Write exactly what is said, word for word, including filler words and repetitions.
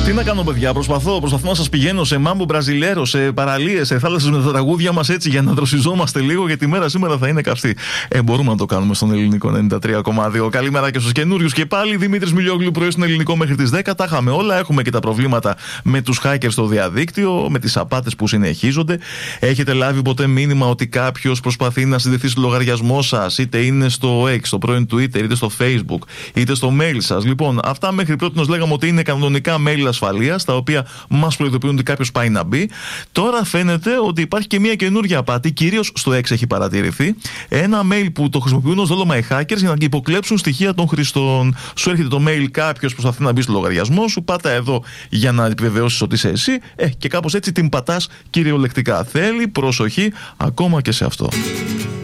Τι να κάνω, παιδιά, προσπαθώ, προσπαθώ να σας πηγαίνω σε μάμπο μπραζιλέρο, σε παραλίες, σε θάλασσες με τα τραγούδια μας έτσι για να δροσιζόμαστε λίγο, γιατί η μέρα σήμερα θα είναι καυστή. Ε, μπορούμε να το κάνουμε στον Ελληνικό ενενήντα τρία κόμμα δύο. Καλημέρα και στους καινούριους και πάλι. Δημήτρης Μιλιόγλου, πρωί στον Ελληνικό μέχρι τις δέκα. Τα είχαμε όλα. Έχουμε και τα προβλήματα με τους hackers στο διαδίκτυο, με τις απάτες που συνεχίζονται. Έχετε λάβει ποτέ μήνυμα ότι κάποιος προσπαθεί να συνδεθεί στο λογαριασμό σας, είτε είναι στο X, στο πρώην Twitter, είτε στο Facebook, είτε στο mail σας? Λοιπόν, αυτά μέχρι πρώτη μας λέγαμε ότι είναι κανονικά mail ασφαλείας, τα οποία μας προειδοποιούν ότι κάποιος πάει να μπει. Τώρα φαίνεται ότι υπάρχει και μια καινούργια απάτη, κυρίως στο X έχει παρατηρηθεί. Ένα mail που το χρησιμοποιούν ως δόλωμα οι hackers για να υποκλέψουν στοιχεία των χρηστών. Σου έρχεται το mail, κάποιος προσπαθεί να μπει στο λογαριασμό σου, πάτα εδώ για να επιβεβαιώσεις ότι είσαι εσύ, ε, και κάπως έτσι την πατάς κυριολεκτικά. Θέλει προσοχή ακόμα και σε αυτό.